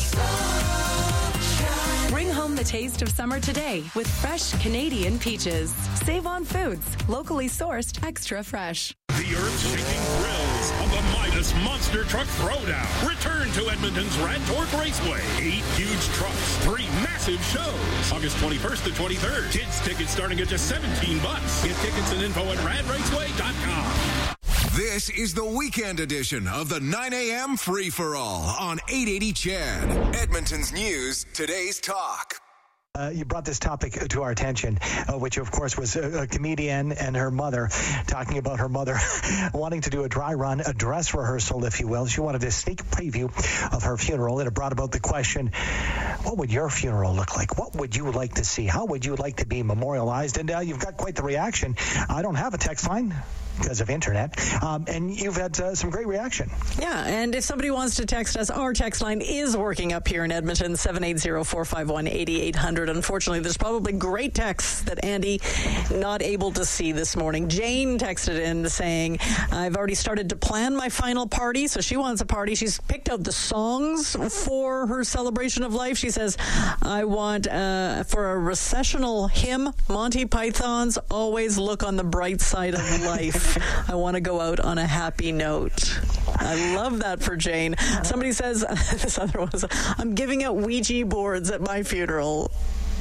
Bring home the taste of summer today with fresh Canadian peaches. Save on Foods, locally sourced, extra fresh. The earth-shaking thrills of the Midas Monster Truck Throwdown return to Edmonton's Radtorque Raceway. Eight huge trucks, three massive shows. August twenty-first to twenty-third. Kids tickets starting at just seventeen bucks. Get tickets and info at rad raceway dot com. This is the weekend edition of the nine a.m. Free-for-All on eight eighty C H E D. Edmonton's news, today's talk. Uh, you brought this topic to our attention, uh, which of course was a, a comedian and her mother talking about her mother wanting to do a dry run, a dress rehearsal, if you will. She wanted a sneak preview of her funeral, and it brought about the question, what would your funeral look like? What would you like to see? How would you like to be memorialized? And uh, you've got quite the reaction. I don't have a text line. because of internet. Um, and you've had uh, some great reaction. Yeah, and if somebody wants to text us, our text line is working up here in Edmonton, seven eight zero, four five one, eight eight hundred. Unfortunately, there's probably great texts that Andy not able to see this morning. Jane texted in saying, I've already started to plan my final party, so she wants a party. She's picked out the songs for her celebration of life. She says, I want uh, for a recessional hymn, Monty Python's Always Look on the Bright Side of Life. I want to go out on a happy note. I love that for Jane. Somebody says, this other one was, I'm giving out Ouija boards at my funeral.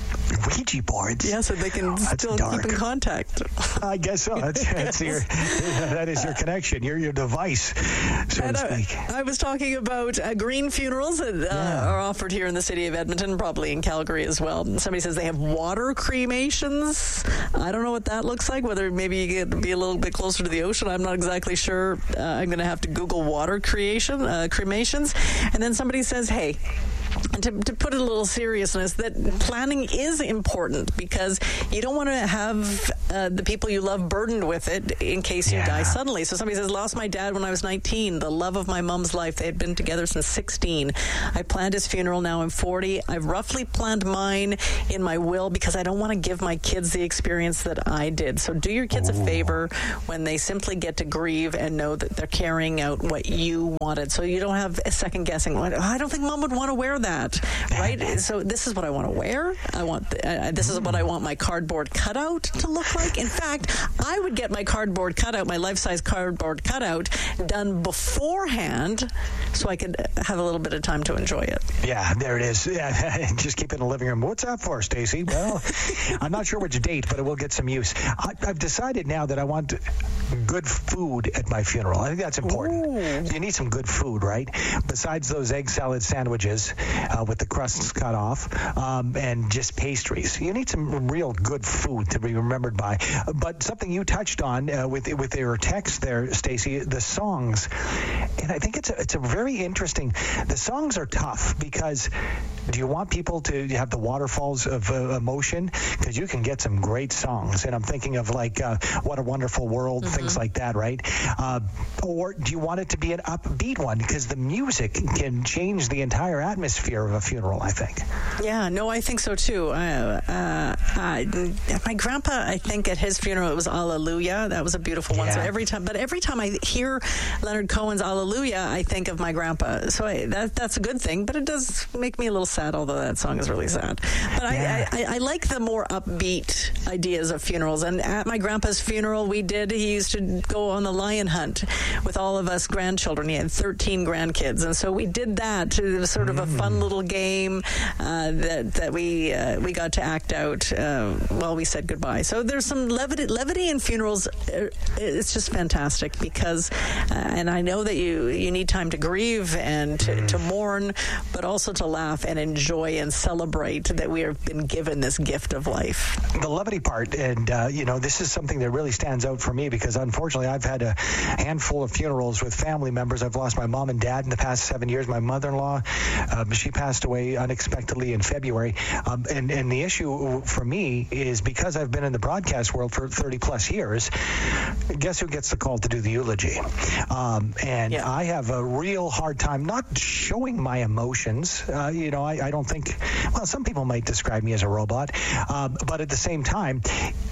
Ouija boards? Yeah, so they can That's still dark. keep in contact. I guess so. That's, that's your, that is your connection. You're your device, so and, to speak. Uh, I was talking about uh, green funerals that uh, Yeah. are offered here in the city of Edmonton, probably in Calgary as well. And somebody says they have water cremations. I don't know what that looks like, whether maybe you get be a little bit closer to the ocean. I'm not exactly sure. Uh, I'm going to have to Google water creation, uh, cremations. And then somebody says, hey, and to, to put a little seriousness, that planning is important because you don't want to have uh, the people you love burdened with it in case you Yeah. die suddenly. So somebody says, lost my dad when I was nineteen, the love of my mom's life. They had been together since sixteen. I planned his funeral. Now I'm forty. I've roughly planned mine in my will because I don't want to give my kids the experience that I did. So do your kids Ooh. a favor when they simply get to grieve and know that they're carrying out what you wanted. So you don't have a second guessing. I don't think mom would want to wear that, right? So this is what I want to wear. I want the, uh, this is what I want my cardboard cutout to look like. In fact, I would get my cardboard cutout, my life-size cardboard cutout, done beforehand so I could have a little bit of time to enjoy it. Yeah, there it is. Yeah, just keep it in the living room. What's that for, Stacey? Well, I'm not sure which date, but it will get some use. I, I've decided now that I want good food at my funeral. I think that's important. Ooh. You need some good food, right? Besides those egg salad sandwiches uh, with the crusts cut off um, and just pastries. You need some real good food to be remembered by. But something you touched on uh, with with your text there, Stacey, the songs. And I think it's a, it's a very interesting, the songs are tough because do you want people to have the waterfalls of uh, emotion? Because you can get some great songs. And I'm thinking of like uh, What a Wonderful World, mm-hmm. things like that, right? Uh, or do you want it to be an upbeat one? Because the music can change the entire atmosphere of a funeral, I think. Yeah, no, I think so too. Uh, uh, uh, my grandpa, I think at his funeral, it was Alleluia. That was a beautiful one. Yeah. So every time, but every time I hear Leonard Cohen's Alleluia, I think of my grandpa. So I, that that's a good thing, but it does make me a little sad, although that song is really sad. But yeah. I, I, I like the more upbeat ideas of funerals. And at my grandpa's funeral, we did, he used to go on the lion hunt with all of us grandchildren. He had thirteen grandkids. And so we did that. It was sort of a fun little game uh, that that we uh, we got to act out uh, while we said goodbye. So there's some levity, levity in funerals. It's just fantastic because, uh, and I know that you you need time to grieve and to, to mourn, but also to laugh and enjoy and celebrate that we have been given this gift of life. The levity part, and uh, you know, this is something that really stands out for me because unfortunately I've had a handful of funerals with family members. I've lost my mom and dad in the past seven years. My mother-in-law, um, she passed away unexpectedly in February. Um, and, and the issue for me is because I've been in the broadcast world for thirty plus years, guess who gets the call to do the eulogy? Um, and yeah. I have a real hard time not showing my emotions. Uh, you know, I, I don't think, well, some people might describe me as a robot, um, but at the same time,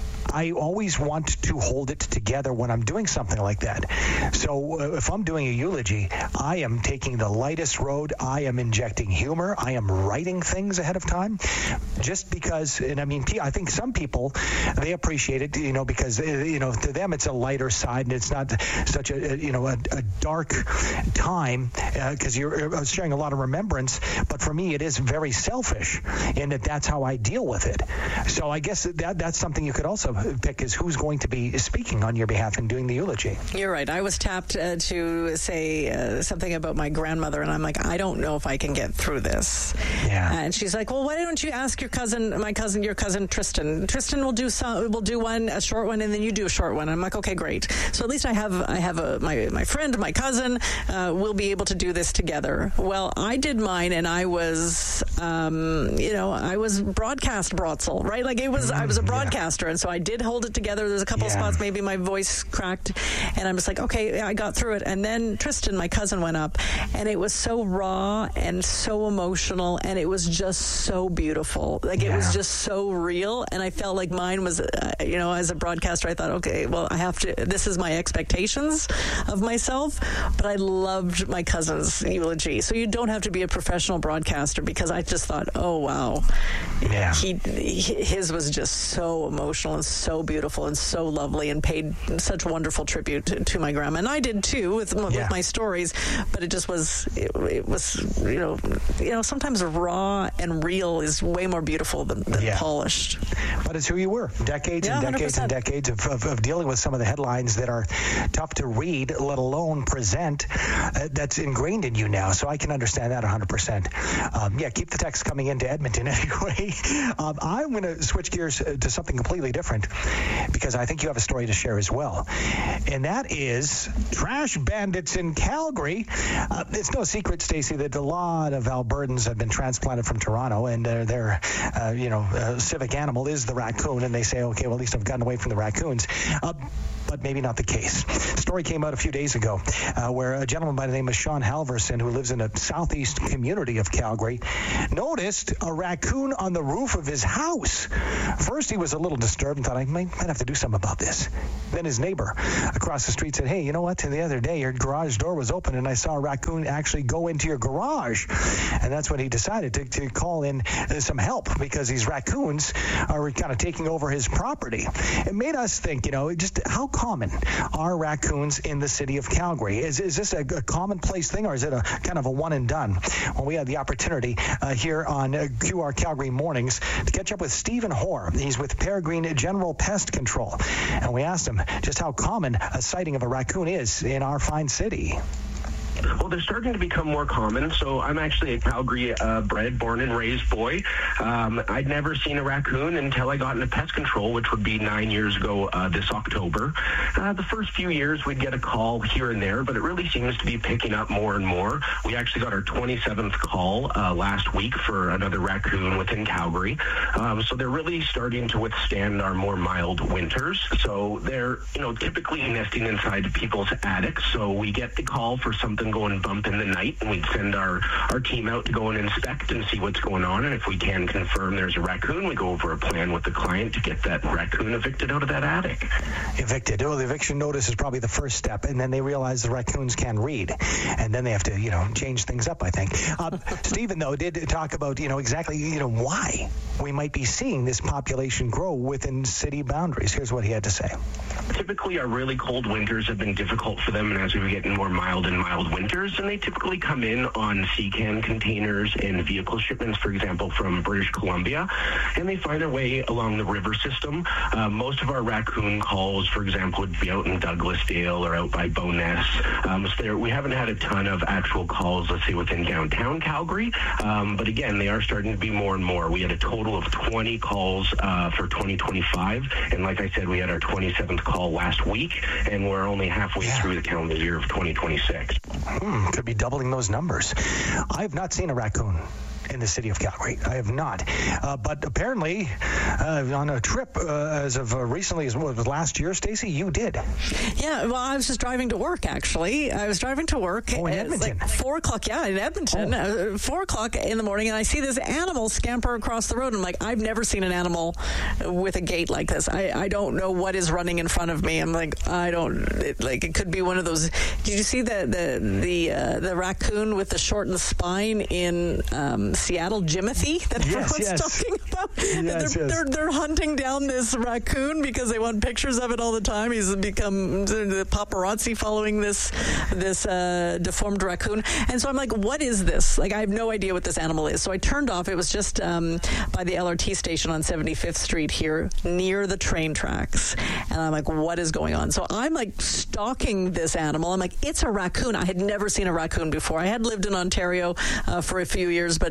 I always want to hold it together when I'm doing something like that. So uh, if I'm doing a eulogy, I am taking the lightest road. I am injecting humor. I am writing things ahead of time just because, and I mean, I think some people, they appreciate it, you know, because, you know, to them it's a lighter side and it's not such a, you know, a, a dark time because uh, you're sharing a lot of remembrance. But for me, it is very selfish in that that's how I deal with it. So I guess that that's something you could also pick is who's going to be speaking on your behalf and doing the eulogy. You're right. I was tapped uh, to say uh, something about my grandmother, and I'm like, I don't know if I can get through this. Yeah. And she's like, well, why don't you ask your cousin, my cousin, your cousin Tristan? Tristan will do some, will do one, a short one, and then you do a short one. I'm like, okay, great. So at least I have, I have a my my friend, my cousin, uh, will be able to do this together. Well, I did mine, and I was, um, you know, I was broadcast Brotzel, right? Like it was, mm, I was a broadcaster, yeah. and so I did hold it together. There's a couple Yeah. of spots, maybe my voice cracked, and I'm just like, okay, I got through it. And then Tristan, my cousin, went up, and it was so raw and so emotional, and it was just so beautiful. Like, it Yeah. was just so real, and I felt like mine was, uh, you know, as a broadcaster, I thought, okay, well, I have to, this is my expectations of myself, but I loved my cousin's eulogy. So you don't have to be a professional broadcaster, because I just thought, oh, wow. Yeah. He, he his was just so emotional and so beautiful and so lovely, and paid such wonderful tribute to, to my grandma. And I did too with, with Yeah. my stories, but it just was, it, it was, you know, you know, sometimes raw and real is way more beautiful than, than Yeah. polished. But it's who you were. Decades Yeah, and decades one hundred and percent. decades of, of, of dealing with some of the headlines that are tough to read, let alone present. Uh, that's ingrained in you now. So I can understand that one hundred percent. Um, yeah, keep the text coming into Edmonton anyway. Um, I'm going to switch gears uh, to something completely different, because I think you have a story to share as well. And that is trash bandits in Calgary. Uh, it's no secret, Stacey, that a lot of Albertans have been transplanted from Toronto, and uh, their, uh, you know, uh, civic animal is the raccoon, and they say, okay, well, at least I've gotten away from the raccoons. Uh, but maybe not the case. The story came out a few days ago uh, where a gentleman by the name of Sean Halverson, who lives in a southeast community of Calgary, noticed a raccoon on the roof of his house. First, he was a little disturbed and thought, I might, might have to do something about this. Then his neighbor across the street said, hey, you know what? The other day, your garage door was open, and I saw a raccoon actually go into your garage. And that's when he decided to, to call in uh, some help, because these raccoons are kind of taking over his property. It made us think, you know, just how common are raccoons in the city of Calgary? Is, is this a, a commonplace thing, or is it a kind of a one and done? Well, we had the opportunity uh, here on uh, Q R Calgary Mornings to catch up with Stephen Hoare. He's with Peregrine General Pest Control. And we asked him just how common a sighting of a raccoon is in our fine city. Well, they're starting to become more common. So I'm actually a Calgary uh, bred, born and raised boy. Um, I'd never seen a raccoon until I got into pest control, which would be nine years ago uh, this October. Uh, the first few years, we'd get a call here and there, but it really seems to be picking up more and more. We actually got our twenty-seventh call uh, last week for another raccoon within Calgary. Um, so they're really starting to withstand our more mild winters. So they're, you know, typically nesting inside people's attics. So we get the call for something going bump in the night, and we'd send our, our team out to go and inspect and see what's going on. And if we can confirm there's a raccoon, we go over a plan with the client to get that raccoon evicted out of that attic. Evicted. Oh, the eviction notice is probably the first step, and then they realize the raccoons can read, and then they have to, you know, change things up, I think. Uh, Stephen, though, did talk about, you know, exactly, you know, why we might be seeing this population grow within city boundaries. Here's what he had to say. Typically, our really cold winters have been difficult for them, and as we were getting more mild and mild winters, and they typically come in on sea can containers and vehicle shipments, for example, from British Columbia, and they find their way along the river system. Uh, most of our raccoon calls, for example, would be out in Douglasdale or out by Bowness. Um, so there, we haven't had a ton of actual calls, let's say, within downtown Calgary, um, but again, they are starting to be more and more. We had a total of twenty calls uh, for twenty twenty-five, and like I said, we had our twenty-seventh call last week, and we're only halfway yeah. through the calendar year of twenty twenty-six. Hmm, could be doubling those numbers. I have not seen a raccoon in the city of Calgary. I have not. Uh, but apparently, uh, on a trip uh, as of uh, recently as well, last year, Stacey, you did. Yeah, well, I was just driving to work, actually. I was driving to work. Oh, in Edmonton. Like four o'clock, yeah, in Edmonton. Oh. Uh, four o'clock in the morning, and I see this animal scamper across the road. I'm like, I've never seen an animal with a gait like this. I, I don't know what is running in front of me. I'm like, I don't, it, like, it could be one of those. Did you see the, the, the, uh, the raccoon with the shortened spine in um, Seattle, Jimothy, that yes, everyone's yes. talking about? Yes, they're, yes. they're, they're hunting down this raccoon because they want pictures of it all the time. He's become the paparazzi following this this uh, deformed raccoon. And so I'm like, what is this? Like, I have no idea what this animal is. So I turned off. It was just um, by the L R T station on seventy-fifth Street here, near the train tracks. And I'm like, what is going on? So I'm like stalking this animal. I'm like, it's a raccoon. I had never seen a raccoon before. I had lived in Ontario uh, for a few years, but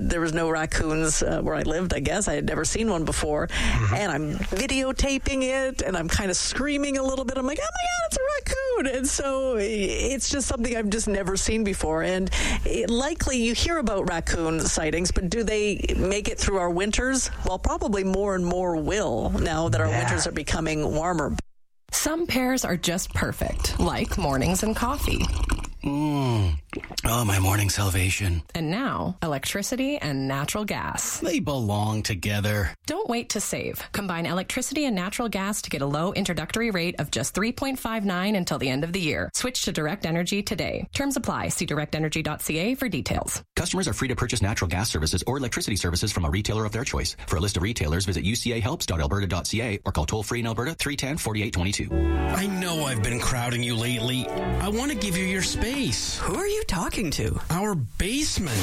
there was no raccoons uh, where I lived, I guess. I had never seen one before. Mm-hmm. And I'm videotaping it, and I'm kind of screaming a little bit. I'm like, oh, my God, it's a raccoon. And so it's just something I've just never seen before. And it, likely you hear about raccoon sightings, but do they make it through our winters? Well, probably more and more will now that our yeah. winters are becoming warmer. Some pairs are just perfect, like mornings and coffee. Mmm. Oh, my morning salvation. And now, electricity and natural gas. They belong together. Don't wait to save. Combine electricity and natural gas to get a low introductory rate of just three point five nine until the end of the year. Switch to Direct Energy today. Terms apply. See direct energy dot c a for details. Customers are free to purchase natural gas services or electricity services from a retailer of their choice. For a list of retailers, visit u c a helps dot alberta dot c a or call toll-free in Alberta three one zero, four eight two two. I know I've been crowding you lately. I want to give you your space. Who are you talking to? Our basement.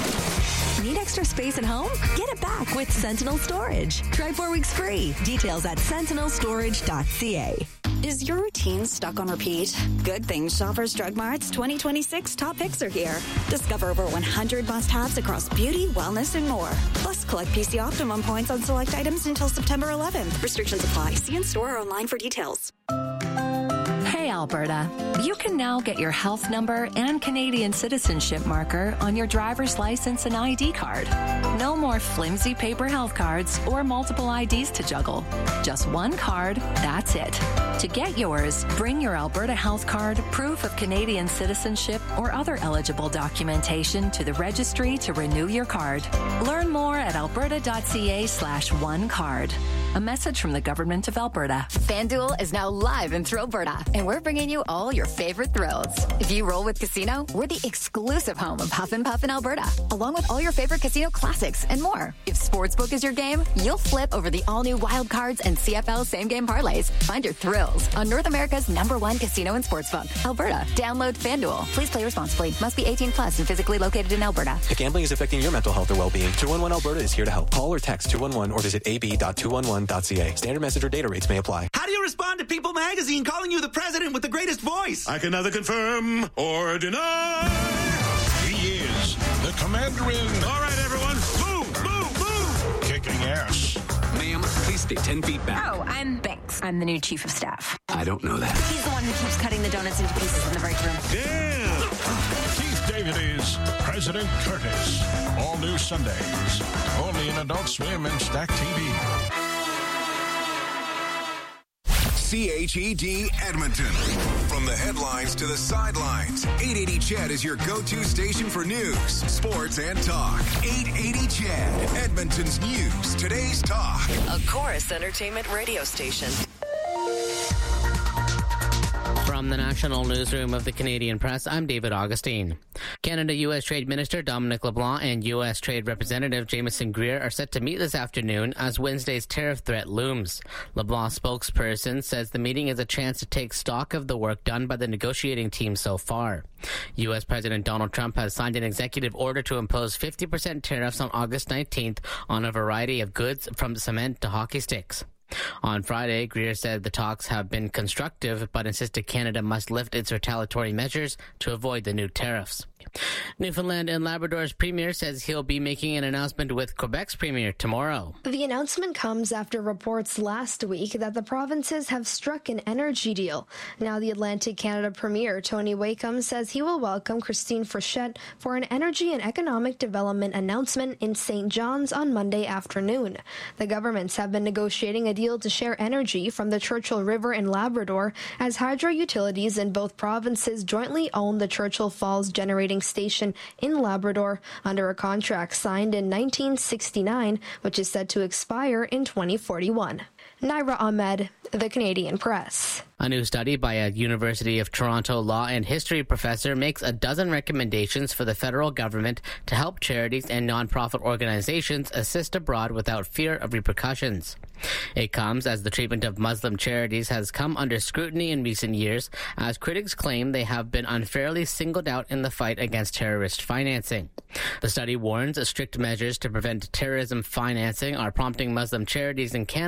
Need extra space at home? Get it back with Sentinel Storage. Try four weeks free. Details at sentinel storage dot c a. Is your routine stuck on repeat? Good thing Shoppers Drug Mart's twenty twenty-six top picks are here. Discover over one hundred must-haves across beauty, wellness, and more. Plus, collect P C Optimum points on select items until September eleventh. Restrictions apply. See in-store or online for details. Hey, Alberta. You can now get your health number and Canadian citizenship marker on your driver's license and I D card. No more flimsy paper health cards or multiple I Ds to juggle. Just one card, that's it. To get yours, bring your Alberta health card, proof of Canadian citizenship, or other eligible documentation to the registry to renew your card. Learn more at alberta dot c a slash one card. A message from the Government of Alberta. FanDuel is now live in Thrillberta, and we're bringing you all your favorite thrills. If you roll with Casino, we're the exclusive home of Huff and Puff in Alberta, along with all your favorite casino classics and more. If Sportsbook is your game, you'll flip over the all-new Wild Cards and C F L same-game parlays. Find your thrills on North America's number one casino and sportsbook, Alberta. Download FanDuel. Please play responsibly. Must be eighteen plus and physically located in Alberta. If gambling is affecting your mental health or well-being, two one one Alberta is here to help. Call or text two one one or visit a b dot two one one dot c a. Standard message or data rates may apply. How do you respond to People Magazine calling you the president with the greatest voice? I can neither confirm or deny. He is the commander in. All right, everyone. Move, move, move. Kicking ass. Ma'am, please stay ten feet back. Oh, I'm Banks. I'm the new chief of staff. I don't know that. He's the one who keeps cutting the donuts into pieces in the break room. Damn. Keith David is President Curtis. All new Sundays. Only in Adult Swim and Stack T V. C H E D Edmonton. From the headlines to the sidelines, eight eighty C H E D is your go-to station for news, sports, and talk. eight eighty C H E D, Edmonton's news, today's talk. A Chorus Entertainment radio station. From the National Newsroom of the Canadian Press, I'm David Augustine. Canada-U S Trade Minister Dominic LeBlanc and U S Trade Representative Jameson Greer are set to meet this afternoon as Wednesday's tariff threat looms. LeBlanc's spokesperson says the meeting is a chance to take stock of the work done by the negotiating team so far. U S President Donald Trump has signed an executive order to impose fifty percent tariffs on August nineteenth on a variety of goods from cement to hockey sticks. On Friday, Greer said the talks have been constructive, but insisted Canada must lift its retaliatory measures to avoid the new tariffs. Newfoundland and Labrador's premier says he'll be making an announcement with Quebec's premier tomorrow. The announcement comes after reports last week that the provinces have struck an energy deal. Now the Atlantic Canada premier, Tony Wakeham, says he will welcome Christine Frechette for an energy and economic development announcement in Saint John's on Monday afternoon. The governments have been negotiating a deal to share energy from the Churchill River in Labrador as hydro utilities in both provinces jointly own the Churchill Falls Generating Station in Labrador under a contract signed in nineteen sixty-nine, which is set to expire in twenty forty-one. Naira Ahmed, The Canadian Press. A new study by a University of Toronto law and history professor makes a dozen recommendations for the federal government to help charities and nonprofit organizations assist abroad without fear of repercussions. It comes as the treatment of Muslim charities has come under scrutiny in recent years, as critics claim they have been unfairly singled out in the fight against terrorist financing. The study warns strict measures to prevent terrorism financing are prompting Muslim charities in Canada to withdraw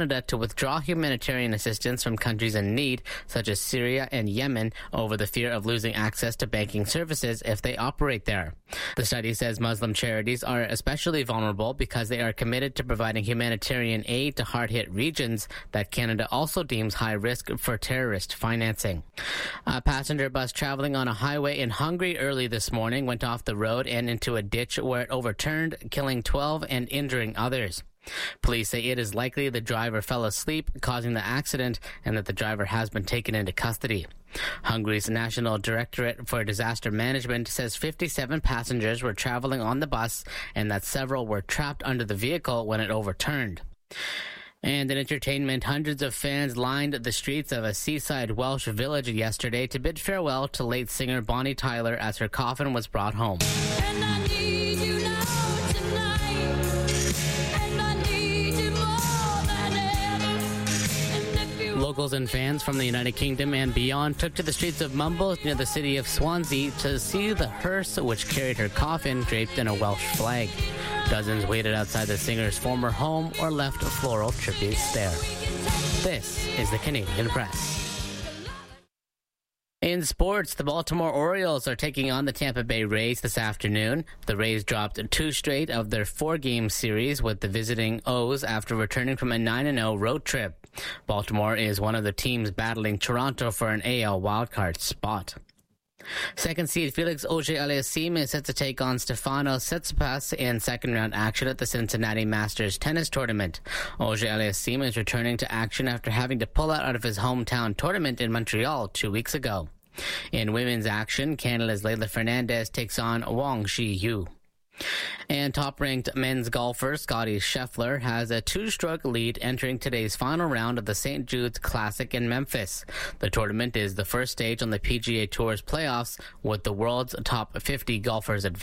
withdraw humanitarian assistance from countries in need, such as Syria and Yemen, over the fear of losing access to banking services if they operate there. The study says Muslim charities are especially vulnerable because they are committed to providing humanitarian aid to hard-hit regions that Canada also deems high risk for terrorist financing. A passenger bus traveling on a highway in Hungary early this morning went off the road and into a ditch where it overturned, killing twelve and injuring others. Police say it is likely the driver fell asleep, causing the accident, and that the driver has been taken into custody. Hungary's National Directorate for Disaster Management says fifty-seven passengers were traveling on the bus and that several were trapped under the vehicle when it overturned. And in entertainment, hundreds of fans lined the streets of a seaside Welsh village yesterday to bid farewell to late singer Bonnie Tyler as her coffin was brought home. And I need you now tonight, and I need you more than ever. And if you Locals and fans from the United Kingdom and beyond took to the streets of Mumbles near the city of Swansea to see the hearse which carried her coffin draped in a Welsh flag. Dozens waited outside the singer's former home or left floral tributes there. This is the Canadian Press. In sports, the Baltimore Orioles are taking on the Tampa Bay Rays this afternoon. The Rays dropped two straight of their four-game series with the visiting O's after returning from a nine and oh road trip. Baltimore is one of the teams battling Toronto for an A L wildcard spot. Second seed Felix Auger-Aliassime is set to take on Stefanos Tsitsipas in second-round action at the Cincinnati Masters tennis tournament. Auger-Aliassime is returning to action after having to pull out of his hometown tournament in Montreal two weeks ago. In women's action, Canada's Leylah Fernandez takes on Wang Shiyu. And top-ranked men's golfer Scottie Scheffler has a two-stroke lead entering today's final round of the Saint Jude's Classic in Memphis. The tournament is the first stage on the P G A Tour's playoffs with the world's top fifty golfers advancing.